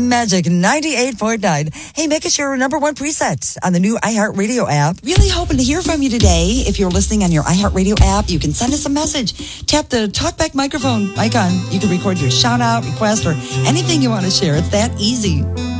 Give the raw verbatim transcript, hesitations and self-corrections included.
Magic ninety-eight point nine. Hey, make us your number one preset on the new iHeartRadio app. Really hoping to hear from you today. If you're listening on your iHeartRadio app, you can send us a message. Tap the talkback microphone icon. You can record your shout out, request, or anything you want to share. It's that easy.